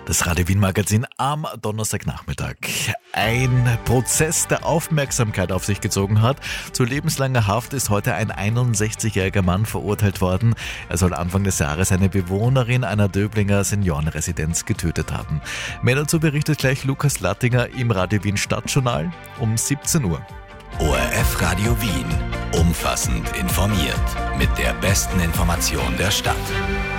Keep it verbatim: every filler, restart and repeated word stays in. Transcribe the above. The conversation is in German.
Das Radio Wien Magazin am Donnerstagnachmittag. Ein Prozess, der Aufmerksamkeit auf sich gezogen hat. Zu lebenslanger Haft ist heute ein einundsechzigjähriger Mann verurteilt worden. Er soll Anfang des Jahres eine Bewohnerin einer Döblinger Seniorenresidenz getötet haben. Mehr dazu berichtet gleich Lukas Lattinger im Radio Wien Stadtjournal um siebzehn Uhr. O R F Radio Wien. Umfassend informiert. Mit der besten Information der Stadt.